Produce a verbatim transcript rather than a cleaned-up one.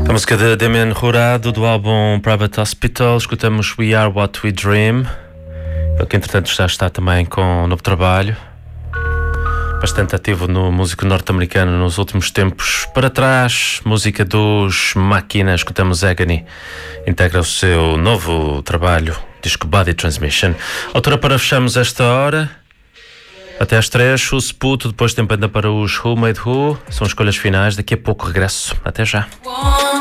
A música de Damien Jurado do álbum Private Hospital. Escutamos We Are What We Dream. Ele que entretanto já está também com um novo trabalho, bastante ativo no músico norte-americano nos últimos tempos. Para trás, música dos Máquina. Escutamos Agony. Integra o seu novo trabalho, disco Body Transmission. Altura para fecharmos esta hora. Até às três, o Sputo, depois tempo ainda para os Who Made Who. São escolhas finais, daqui a pouco regresso. Até já.